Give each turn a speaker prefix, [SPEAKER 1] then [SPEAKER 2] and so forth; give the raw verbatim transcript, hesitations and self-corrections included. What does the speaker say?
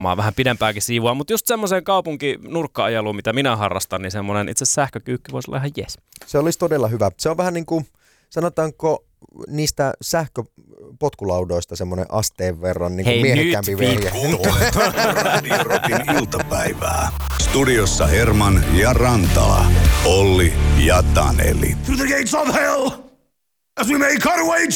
[SPEAKER 1] Mä vähän pidempääkin siivua, mutta just semmoiseen kaupunkinurkka-ajeluun, mitä minä harrastan, niin semmoinen itse sähkökyykky voisi olla ihan jes.
[SPEAKER 2] Se olisi todella hyvä. Se on vähän niin kuin, sanotaanko niistä sähköpotkulaudoista semmoinen asteen verran niin kuin miehekkäämpi vehje.
[SPEAKER 3] Radio Rockin iltapäivää. Studiossa Herman ja Rantala. Olli ja Taneli.
[SPEAKER 4] Through the gates of hell, as we make our way